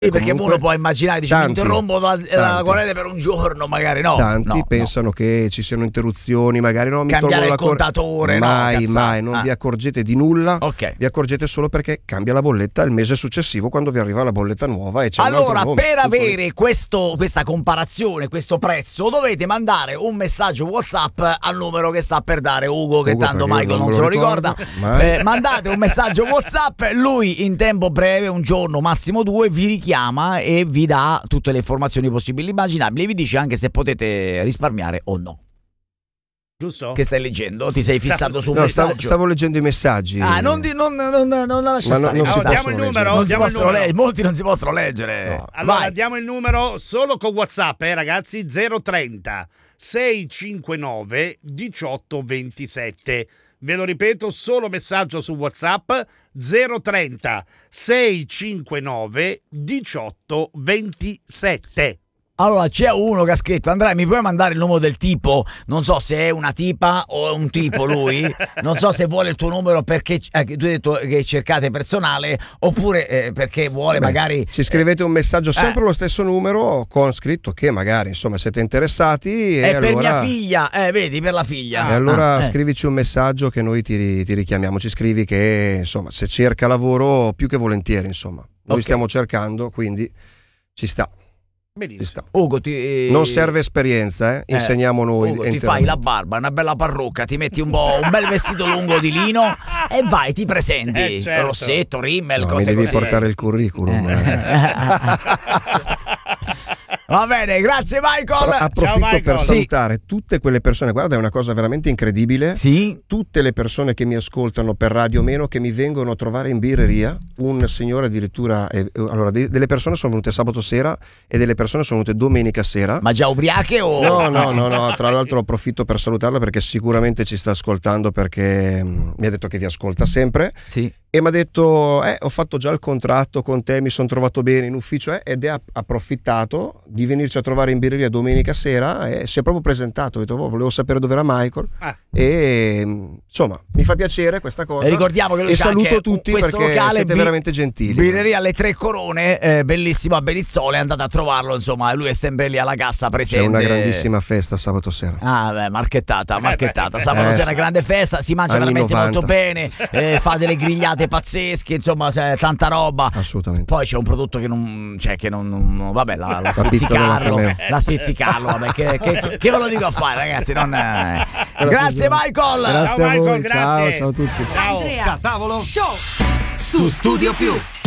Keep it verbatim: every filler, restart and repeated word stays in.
perché comunque, uno può immaginare, dice, tanti, mi interrompo la, la corrente per un giorno, magari no. Tanti no, pensano no. che ci siano interruzioni, magari no, mi cambiare tolgo la il contatore, mai, no, mai, non ah. vi accorgete di nulla, okay. Vi accorgete solo perché cambia la bolletta il mese successivo quando vi arriva la bolletta nuova e c'è allora, un altro nome. per avere questo, questa comparazione, questo prezzo, dovete mandare un messaggio WhatsApp al numero che sta per dare Ugo, che Ugo, tanto Michael non, non se lo ricordo, ricorda. Eh, mandate un messaggio WhatsApp, lui in tempo breve, un giorno, massimo due, vi richiama e vi dà tutte le informazioni possibili e immaginabili e vi dice anche se potete risparmiare o no. Giusto? Che stai leggendo? Ti sei fissato su un no, messaggio? Stavo, stavo leggendo i messaggi. Ah, non, di, non, non, non, non la lascia Ma no, stare. non si Oh, diamo possono il numero, leggere. Non si diamo il possono numero. leggere, molti non si possono leggere. No. Allora Vai. diamo il numero solo con WhatsApp, eh, ragazzi. zero trenta seicentocinquantanove diciotto ventisette. Ve lo ripeto, solo messaggio su WhatsApp zero trenta seicentocinquantanove diciotto ventisette. Allora c'è uno che ha scritto: Andrea, mi puoi mandare il numero del tipo? Non so se è una tipa o è un tipo lui. Non so se vuole il tuo numero perché eh, tu hai detto che cercate personale, oppure eh, perché vuole Beh, magari ci scrivete un messaggio sempre eh. lo stesso numero con scritto che magari insomma siete interessati e è allora, per mia figlia, eh, vedi, per la figlia. e allora Ah, eh. scrivici un messaggio che noi ti, ti richiamiamo, ci scrivi che insomma se cerca lavoro più che volentieri, insomma noi Okay. stiamo cercando, quindi ci sta. Benissimo. Ci sta. Ugo, ti, Non serve esperienza, eh? Insegniamo noi. Ugo, ti fai la barba, una bella parrucca, ti metti un, po', un bel vestito lungo di lino e vai, ti presenti. Eh, certo. Rossetto, rimmel, No, mi cose devi così. portare il curriculum. eh. Va bene, grazie Michael. Approfitto Michael. per Sì. salutare tutte quelle persone, guarda, è una cosa veramente incredibile. Sì. Tutte le persone che mi ascoltano per Radio Meno, che mi vengono a trovare in birreria. Un signore addirittura eh, allora de- delle persone sono venute sabato sera e delle persone sono venute domenica sera. Ma già ubriache o No, no, no, no, tra l'altro approfitto per salutarla perché sicuramente ci sta ascoltando, perché mh, mi ha detto che vi ascolta sempre. Sì. E mi ha detto, eh, ho fatto già il contratto con te, mi sono trovato bene in ufficio, eh, ed è approfittato di venirci a trovare in birreria domenica sera e si è proprio presentato. Ho detto, oh, volevo sapere dove era Michael. Ah. E insomma, mi fa piacere questa cosa. E ricordiamo che lui e c'ha saluto anche tutti questo perché locale siete bi- veramente gentili. Birreria alle Tre Corone, eh, bellissimo a Berizzole, andate a trovarlo, insomma, lui è sempre lì alla cassa C'è presente. una grandissima festa sabato sera. Ah, beh, marchettata, marchettata. beh, Sabato eh, sera grande festa, si mangia anni veramente novanta. molto bene, eh, fa delle grigliate pazzesche, insomma, c'è tanta roba. Assolutamente. Poi c'è un prodotto che non, cioè che non, non- vabbè, la, la La pizza della spizzicarlo, Cameo. la spizzicarlo, vabbè, che, che, che ve lo dico a fare, ragazzi, non, eh. Grazie Michael. Grazie Ciao, a voi, Michael, ciao, grazie. ciao a tutti. Ciao. Andrea Tavolo Show su Studio Più.